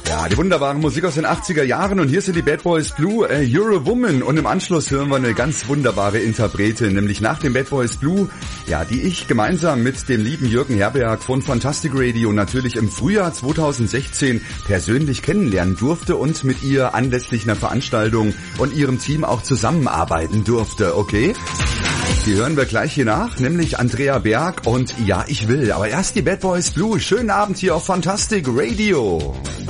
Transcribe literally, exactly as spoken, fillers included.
Ja, die wunderbare Musik aus den achtziger Jahren und hier sind die Bad Boys Blue, äh, You're a Woman und im Anschluss hören wir eine ganz wunderbare Interpretin, nämlich nach dem Bad Boys Blue, ja, die ich gemeinsam mit dem lieben Jürgen Herberg von Fantastic Radio natürlich im Frühjahr zweitausendsechzehn persönlich kennenlernen durfte und mit ihr anlässlich einer Veranstaltung und ihrem Team auch zusammenarbeiten durfte, okay? Die hören wir gleich hier nach, nämlich Andrea Berg und Ja, ich will. Aber erst die Bad Boys Blue. Schönen Abend hier auf Fantastic Radio.